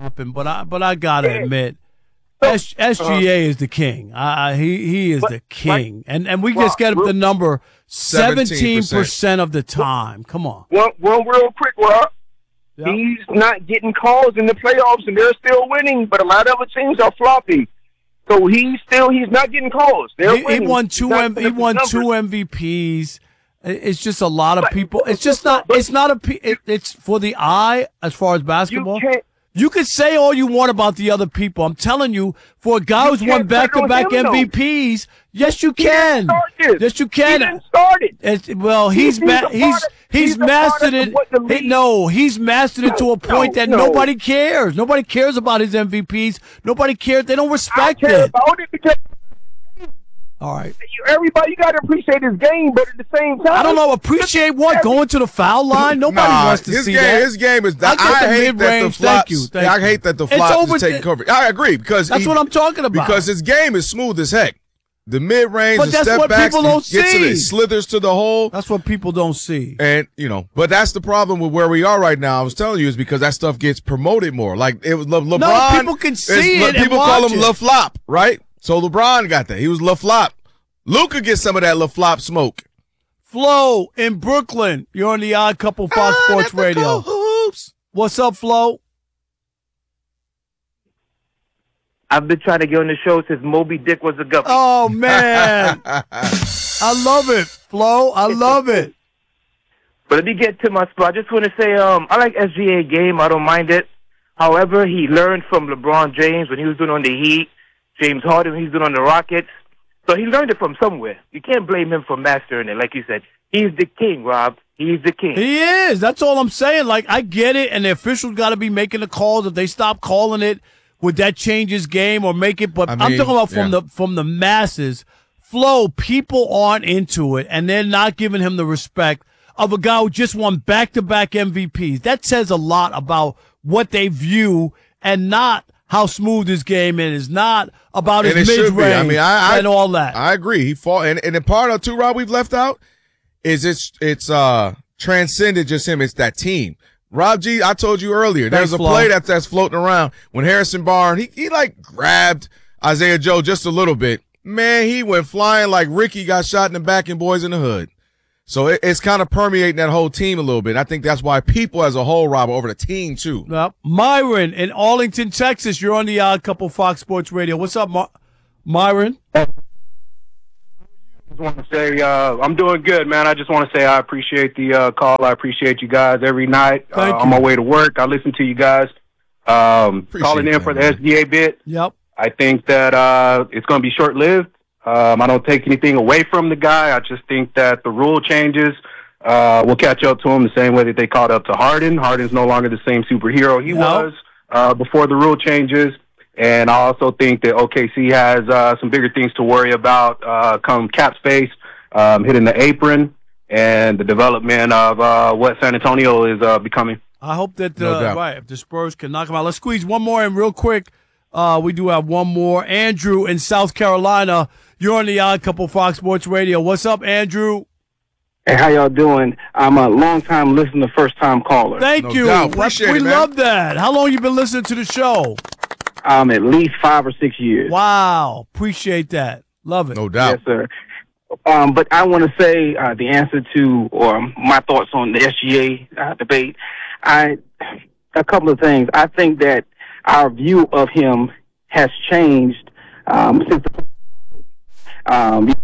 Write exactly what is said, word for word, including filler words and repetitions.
happen, but I but I gotta admit, S- SGA is the king. Uh, he he is but, the king, like, and and we well, just get real, the number seventeen percent of the time. Come on. One one real quick, Rob. Yep. He's not getting calls in the playoffs, and they're still winning. But a lot of other teams are floppy, so he's still he's not getting calls. They're He, he winning. won two. M- he won numbers. two M V Ps. It's just a lot of But, people. It's just not. but, It's not a. P- it, it's for the eye as far as basketball. You can't. You can say all you want about the other people. I'm telling you, for a guy You who's won can't put it on back-to-back him, M V Ps, yes, you He didn't can. start this. Yes, you He can. didn't start it. It's, well, he's He's ma- a part he's of- he's, he's a part mastered of it. what the He- league- no, he's mastered it to a point No, that no. nobody cares. Nobody cares about his M V Ps. Nobody cares. They don't I respect care it. about it because All right. you, everybody, you got to appreciate his game, but at the same time, I don't know. Appreciate what? Going to the foul line? Nobody nah, wants to his see game, that. His game is. I I, get the I hate that the mid-range. flops. Thank you, thank I you. hate that the It's flops over is taking the- coverage. I agree because That's he- what I'm talking about. Because his game is smooth as heck. The mid range, But the that's step what backs, people he don't gets to see. the slithers to the hole. That's what people don't see. And, you know, but that's the problem with where we are right now. I was telling you is because that stuff gets promoted more. Like it was Le- LeBron. No, people can see it's- it and People call watch him it. La Flop, right? So LeBron got that. He was La Flop. Luka gets some of that La Flop smoke. Flo in Brooklyn. You're on the Odd Couple Fox Ah, Sports that's the Radio. hoops. What's up, Flo? I've been trying to get on the show since Moby Dick was a guppy. Oh, man. I love it, Flo. I love it. But let me get to my spot. I just want to say um, I like S G A game. I don't mind it. However, he learned from LeBron James when he was doing on the Heat, James Harden when he was doing on the Rockets. So he learned it from somewhere. You can't blame him for mastering it. Like you said, he's the king, Rob. He's the king. He is. That's all I'm saying. Like, I get it, and the officials got to be making the calls. If they stop calling it, would that change his game or make it? But I I'm mean, talking about from yeah. the from the masses. Flo, people aren't into it, and they're not giving him the respect of a guy who just won back-to-back M V Ps. That says a lot about what they view and not how smooth his game is, not about And his it should be. mid-range I mean, I, I, and all that. I agree. He fought, and and the part of two, Rob, we've left out is it's it's uh transcended just him. It's that team. Rob G, I told you earlier, Thanks, there's a Flo. play that's that's floating around when Harrison Barnes he he like grabbed Isaiah Joe just a little bit. Man, he went flying like Ricky got shot in the back in Boys in the Hood. So it, it's kind of permeating that whole team a little bit. I think that's why people as a whole, Rob, over the team too. Well, Myron in Arlington, Texas. You're on the Odd Couple Fox Sports Radio. What's up, My- Myron? I just want to say uh, I'm doing good, man. I just want to say I appreciate the uh, call. I appreciate you guys every night uh, Thank on you. my way to work. I listen to you guys. Um, calling in that, for the man. S D A bit. Yep. I think that uh, it's going to be short-lived. Um, I don't take anything away from the guy. I just think that the rule changes uh, will catch up to him the same way that they caught up to Harden. Harden's no longer the same superhero he No. was uh, before the rule changes. And I also think that O K C has uh, some bigger things to worry about uh, come cap space, um, hitting the apron, and the development of uh, what San Antonio is uh, becoming. I hope that, No uh, doubt. right, if the Spurs can knock him out. Let's squeeze one more in real quick. Uh, we do have one more. Andrew in South Carolina. You're on the Odd Couple Fox Sports Radio. What's up, Andrew? Hey, how y'all doing? I'm a long-time listener, first-time caller. Thank No you. doubt. Appreciate we it, man. love that. How long you been listening to the show? Um, at least five or six years. Wow. Appreciate that. Love it. No doubt. Yes, sir. Um, but I want to say uh, the answer to, or my thoughts on the S G A uh, debate. I a couple of things. I think that our view of him has changed um, since the um,